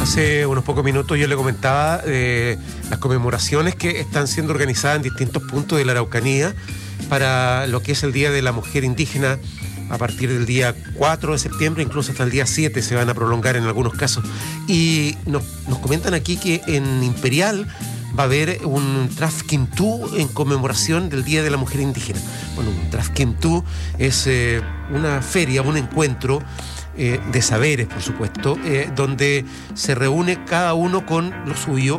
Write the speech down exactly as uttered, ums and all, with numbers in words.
Hace unos pocos minutos yo le comentaba eh, las conmemoraciones que están siendo organizadas en distintos puntos de la Araucanía para lo que es el Día de la Mujer Indígena. A partir del día cuatro de septiembre, incluso hasta el día siete se van a prolongar en algunos casos. Y nos, nos comentan aquí que en Imperial va a haber un Trafquintú en conmemoración del Día de la Mujer Indígena. Bueno, un Trafquintú es eh, una feria, un encuentro eh, de saberes, por supuesto, eh, donde se reúne cada uno con lo suyo